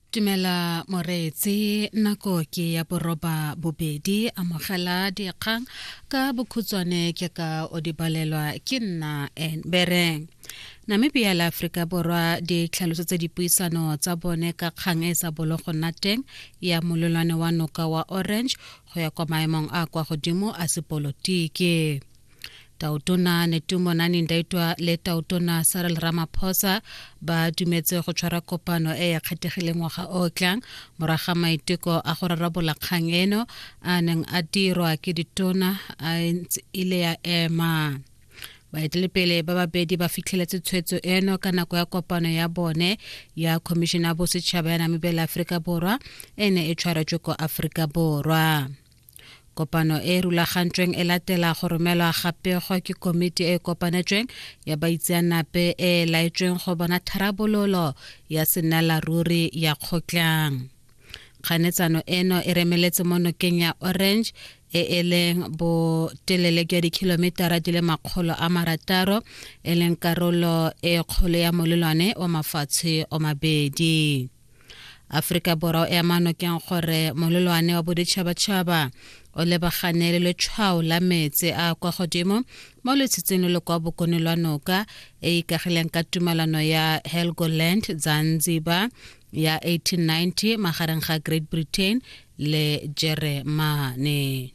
Tumela moreetsi nako ke ya boroba bobedi amogela dikgang ka bokhutswane ke ka o di balelwa ke nna Bereng. Namibia le Afrika Borwa di tlhalositse dipuisano tsa bone ka kgang e sa bolo go nna teng ya molelwane wa noka wa Orange go ya kwa maemong a kwa godimo a sepolotiki. Tautona Netumbo Nandi-Ndaitwah le Tautona Cyril Ramaphosa ba dumetse go tshwara kopano e ya kgethegileng ngwaga o tlang moraga maiteko a go rarabola kgang eno a neng a dirwa ke ditona a ile ya ema. Baeteledipele ba babedi ba fitlheletse tshwetso eno ka nako ya kopano ya bone ya Khomišene ya Bosetšhaba ya Namibia le Afrika Borwa ene e tshwaretswe ko Afrika Borwa. Kopano e rulagantsweng e latela go romelwa gape go ke komiti e kopanetsweng ya baitseanape e laetsweng go bona tharabololo ya senala-ruri ya kgotlang. Kganetsano eno e remeletse mo nokeng ya Orange e leng bo telele ya dikilometara di le 600 e leng karolo e kgolo ya molelwane wa mafatshe o mabedi. Afrika Borwa e amanokeng gore molelwane wa boditšhabatšhaba o lebagane le letshwao la metse a kwa godimo mo letshitseng le kwa bokone lwa noka e ikagileng ka tumalano ya Helgoland Zanzibar ya 1890 magareng ga Great Britain le Jeremane.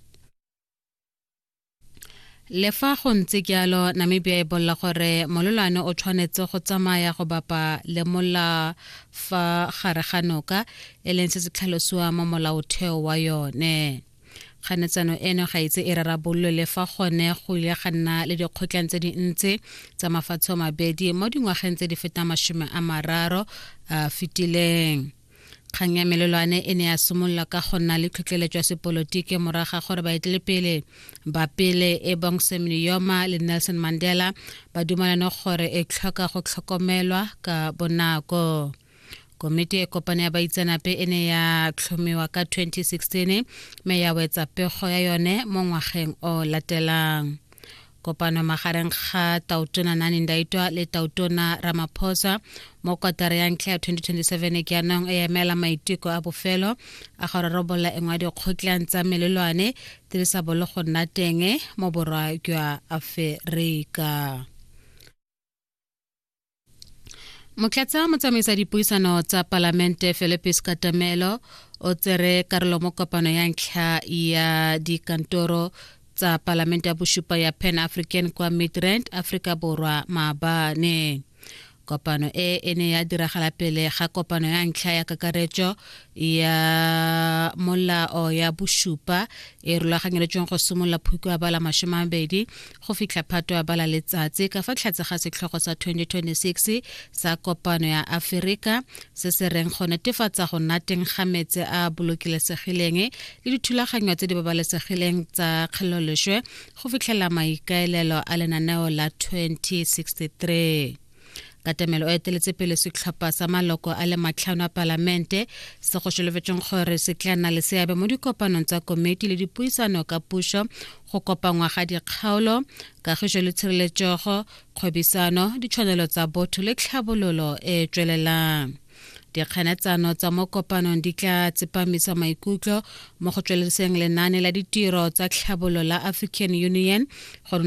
Le fa go ntse jalo Namibia e bolla gore molelwane o tshwanetse go tsamaya go bapa le mola fa gare ga noka e leng se se tlhalosiwa mo molaotheo wa yone. Kganetsano eno ga itse e rarabolwe le fa gone go ile ga nna le dikgotlang tse dintsi tsa mafatshe a mabedi mo dingwageng tse di fetang 30 a fetileng. Kgang ya melelwane e ne ya simolola ka go nna le tlhotlheletso ya sepolotiki moraga gore baeteledipele ba pele e bong Sam Nujoma le Nelson Mandela ba dumelane gore e tlhoka go tlhokomelwa ka bonako. Komiti e kopane ya baitseanape e ne ya tlhomiwa ka 2016 mme ya wetsa pego ya yone mo ngwageng o latelang. Kopano magareng ga Tautona Nandi-Ndaitwah le Tautona Ramaphosa mo kotara ya ntlha ya 2027 ke yanong e emela maiteko a bofelo a go rarabolla engwe dikgotlang tsa melelwane tse di sa bolo go nna teng mo borwa jwa Aforika. Motlatsa motsamaisa dipuisano tsa Palamente Philippus Katamelo o tsere karolo mo kopano ya ntlha ya dikantoro tsa Palamente ya Bosupa ya Pan-African kwa Midrand Afrika Borwa maabane. Kopano e ne ya diragala pele ga kopano ya ntlha ya kakaretso ya molao ya Bosupa e rulaganyetsweng go simolola Phukwi ya bala 20 go fitlha Phatwe ya bala letsatsi ka fa tlhatse ga setlhogo sa 2026 sa kopano ya Afrika se se reng go netefatsa go nna teng ga metse a bolokilesegileng le dithulaganyo tse di babalesegileng tsa kgeleloswe go fitlhela maikaelelo a lenaneo la 2063. Katamelo o eteletse pele setlhopha sa maloko a le 5 a Palamente se go solofetseng gore se tlana le seabe mo dikopanong tsa komiti le dipuisano ka puso go kopangwa ga dikgaolo kagišo le tshireletsego kgwebisano ditshwanelo tsa botho le tlhabololo e tswelelang. Dikganetsano tsa mo kopanong di tla tsepamisa maikutlo mo go tsweletseng lenane la ditiro tsa tlhabololo la African Union go